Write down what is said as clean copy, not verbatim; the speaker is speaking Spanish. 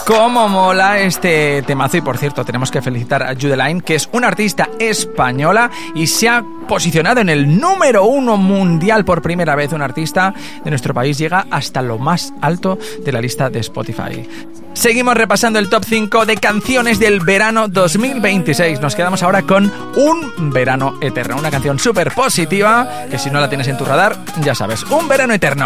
Cómo mola este temazo. Y por cierto, tenemos que felicitar a Judeline, que es una artista española y se ha posicionado en el número 1 mundial por primera vez. Un artista de nuestro país llega hasta lo más alto de la lista de Spotify. Seguimos repasando el top 5 de canciones del verano 2026. Nos quedamos ahora con Un verano eterno, una canción súper positiva que si no la tienes en tu radar, ya sabes, Un verano eterno.